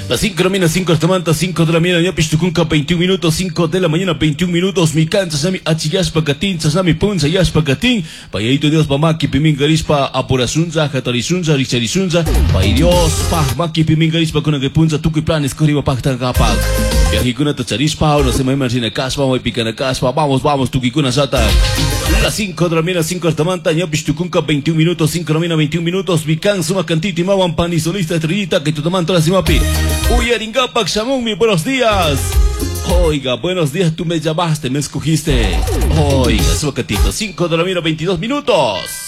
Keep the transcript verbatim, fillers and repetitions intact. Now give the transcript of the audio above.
Las cinco de la mañana, cinco de la mañana, cinco de la mañana, ya pistucunca, veintiún minutos, cinco de la mañana, veintiún minutos, mi cansa, sami, achillas pagatín, sasami punza, yas pagatín, payadito Dios, mamaki, pimingarispa, apurasunza, jatarisunza, richarisunza, pay Dios, pa, maki, pimingarispa, con que punza, tuki planes, corriba, pacta, capag, viajicuna, tacharispa, no se me imagina caspa, voy picana caspa, vamos, vamos, tukikuna sata, las cinco de la mañana, cinco de la mañana, ya pistucunca, veintiún minutos, cinco de la mañana, veintiún minutos, mi cansa, una cantita, y mawan panisolista, estrellita, que tu toman todas las mapi. Uy, Aringapak Shamumi, buenos días. Oiga, buenos días, tú me llamaste, me escogiste. Oiga, su catito, cinco de la mañana, veintidós minutos.